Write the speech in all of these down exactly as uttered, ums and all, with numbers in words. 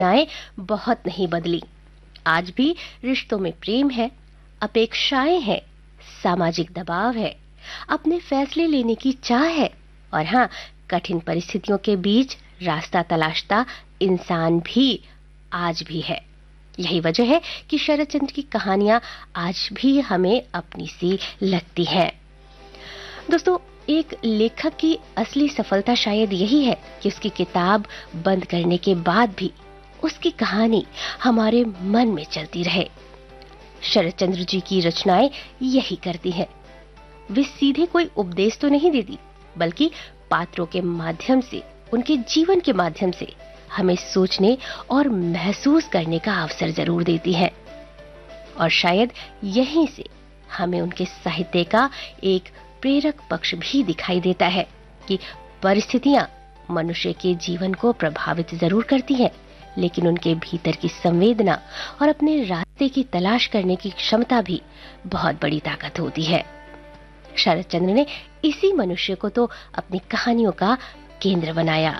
भावनाएं बहुत नहीं बदली। आज भी रिश्तों में प्रेम है, अपेक्षाएं हैं, सामाजिक दबाव है, अपने फैसले लेने की चाह है और हाँ, कठिन परिस्थितियों के बीच रास्ता तलाशता इंसान भी आज भी है। यही वजह है कि शरद चंद्र की कहानियां आज भी हमें अपनी सी लगती हैं। दोस्तों, एक लेखक की असली सफलता शायद यही है कि उसकी किताब बंद करने के बाद भी उसकी कहानी हमारे मन में चलती रहे। शरद चंद्र जी की रचनाएं यही करती हैं। वे सीधे कोई उपदेश तो नहीं देती, बल्कि पात्रों के माध्यम से, उनके जीवन के माध्यम से हमें सोचने और महसूस करने का अवसर जरूर देती हैं। और शायद यहीं से हमें उनके साहित्य का एक प्रेरक पक्ष भी दिखाई देता है कि परिस्थितियां मनुष्य के जीवन को प्रभावित जरूर करती हैं, लेकिन उनके भीतर की संवेदना और अपने रास्ते की तलाश करने की क्षमता भी बहुत बड़ी ताकत होती है। शरद चंद्र ने इसी मनुष्य को तो अपनी कहानियों का केंद्र बनाया।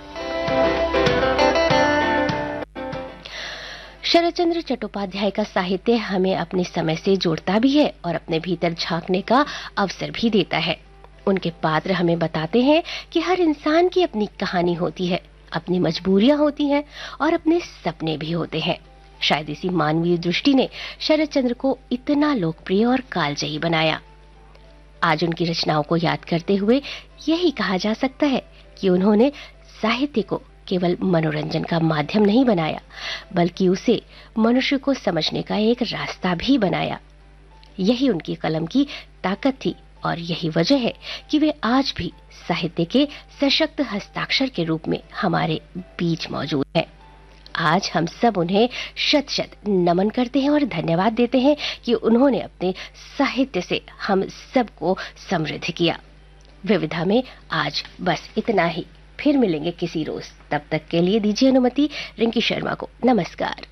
शरद चंद्र चट्टोपाध्याय का साहित्य हमें अपने समय से जोड़ता भी है और अपने भीतर झांकने का अवसर भी देता है। उनके पात्र हमें बताते हैं कि हर इंसान की अपनी कहानी होती है, अपनी मजबूरियां होती हैं और अपने सपने भी होते हैं। शायद इसी मानवीय दृष्टि ने शरद चंद्र को इतना लोकप्रिय और कालजयी बनाया। आज उनकी रचनाओं को याद करते हुए यही कहा जा सकता है कि उन्होंने साहित्य को केवल मनोरंजन का माध्यम नहीं बनाया, बल्कि उसे मनुष्य को समझने का एक रास्ता भी बनाया। यही उनकी कलम की ताकत थी और यही वजह है कि वे आज भी साहित्य के सशक्त हस्ताक्षर के रूप में हमारे बीच मौजूद हैं। आज हम सब उन्हें शत शत नमन करते हैं और धन्यवाद देते हैं कि उन्होंने अपने साहित्य से हम सबको समृद्ध किया। विविधा में आज बस इतना ही। फिर मिलेंगे किसी रोज। तब तक के लिए दीजिए अनुमति रिंकी शर्मा को। नमस्कार।